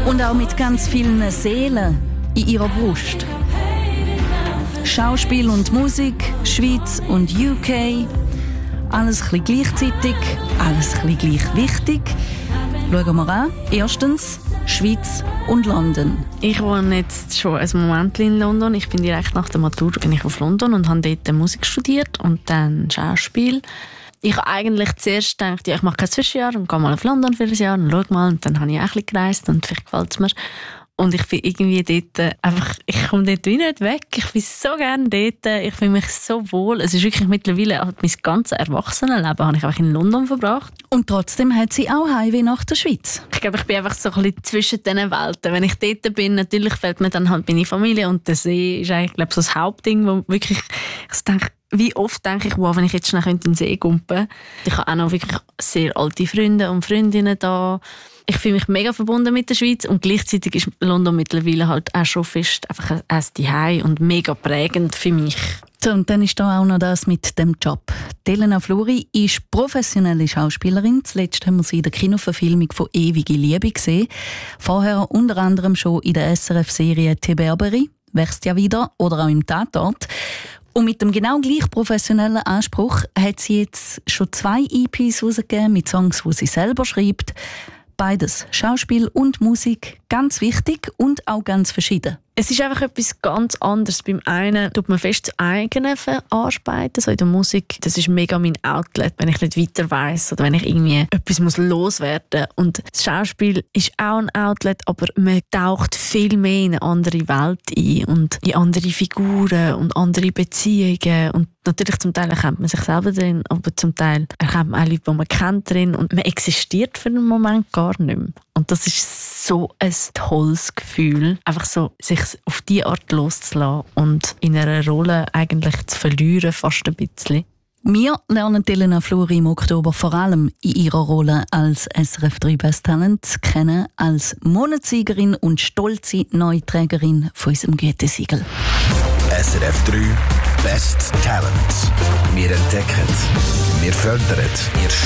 Und auch mit ganz vielen Seelen in ihrer Brust. Schauspiel und Musik, Schweiz und UK, alles ein bisschen gleichzeitig, alles ein bisschen gleich wichtig. Schauen wir an. Erstens Schweiz und London. Ich wohne jetzt schon ein Moment in London. Ich bin direkt nach der Matur auf London und habe dort Musik studiert und dann Schauspiel. Ich habe eigentlich zuerst gedacht, ja, ich mache kein Zwischenjahr und gehe mal auf London für ein Jahr und schau mal. Und dann habe ich auch ein bisschen gereist und vielleicht gefällt es mir. Und ich bin irgendwie dort einfach, ich komme dort wie nicht weg. Ich bin so gerne dort. Ich fühle mich so wohl. Es ist wirklich mittlerweile, mein ganzes Erwachsenenleben habe ich einfach in London verbracht. Und trotzdem hat sie auch Heimweh nach der Schweiz. Ich glaube, ich bin einfach so ein bisschen zwischen diesen Welten. Wenn ich dort bin, natürlich fällt mir dann halt meine Familie und der See ist eigentlich, glaube ich, so das Hauptding, wo wirklich, ich denke, wie oft denke ich, wow, wenn ich jetzt schnell in den See kumpen. Ich habe auch noch wirklich sehr alte Freunde und Freundinnen da. Ich fühle mich mega verbunden mit der Schweiz und gleichzeitig ist London mittlerweile halt auch schon fest einfach ein Zuhause und mega prägend für mich. So, und dann ist da auch noch das mit dem Job. Elena Fluri ist professionelle Schauspielerin. Zuletzt haben wir sie in der Kinoverfilmung von «Ewige Liebe» gesehen. Vorher unter anderem schon in der SRF-Serie «The Berberi», «Wächst ja wieder» oder auch im «Tatort». Und mit dem genau gleich professionellen Anspruch hat sie jetzt schon 2 EPs rausgegeben mit Songs, die sie selber schreibt. Beides, Schauspiel und Musik, ganz wichtig und auch ganz verschieden. Es ist einfach etwas ganz anderes. Beim einen tut man fest das eigene verarbeiten, so in der Musik. Das ist mega mein Outlet, wenn ich nicht weiter weiss oder wenn ich irgendwie etwas loswerden muss. Und das Schauspiel ist auch ein Outlet, aber man taucht viel mehr in eine andere Welt ein und in andere Figuren und andere Beziehungen. Und natürlich zum Teil erkennt man sich selber drin, aber zum Teil erkennt man auch Leute, die man kennt drin und man existiert für einen Moment gar nicht mehr. Und das ist so ein tolles Gefühl, einfach so sich auf diese Art loszulassen und in einer Rolle eigentlich zu verlieren, fast ein bisschen. Wir lernen Elena Fluri im Oktober vor allem in ihrer Rolle als SRF 3 Best Talent kennen, als Monatssiegerin und stolze Neuträgerin von unserem Gütesiegel. SRF 3 Best Talent. Wir entdecken, wir fördern, wir